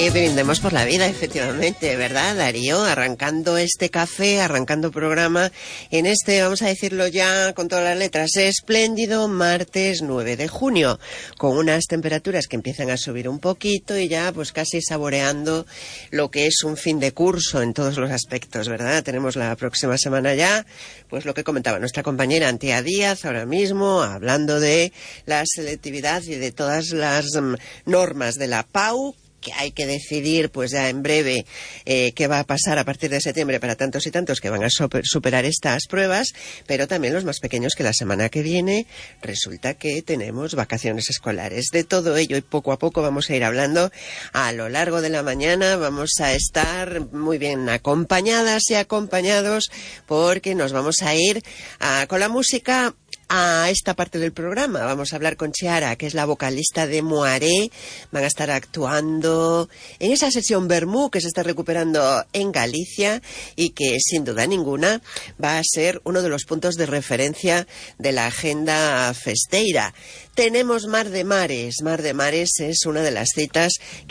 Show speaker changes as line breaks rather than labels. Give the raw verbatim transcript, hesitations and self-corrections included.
que brindemos por la vida, efectivamente, ¿verdad, Darío? Arrancando este café, arrancando programa en este, vamos a decirlo ya con todas las letras, espléndido martes nueve de junio, con unas temperaturas que empiezan a subir un poquito y ya pues casi saboreando lo que es un fin de curso en todos los aspectos, ¿verdad? Tenemos la próxima semana ya, pues lo que comentaba nuestra compañera Antía Díaz ahora mismo, hablando de la selectividad y de todas las um, normas de la P A U, que hay que decidir pues ya en breve eh, qué va a pasar a partir de septiembre para tantos y tantos que van a super, superar estas pruebas, pero también los más pequeños, que la semana que viene resulta que tenemos vacaciones escolares. De todo ello y poco a poco vamos a ir hablando a lo largo de la mañana. Vamos a estar muy bien acompañadas y acompañados porque nos vamos a ir a, con la música a esta parte del programa. Vamos a hablar con Chiara, que es la vocalista de Moaré. Van a estar actuando en esa sesión Bermú que se está recuperando en Galicia y que sin duda ninguna va a ser uno de los puntos de referencia de la agenda festeira. Tenemos Mar de Mares. Mar de Mares es una de las citas que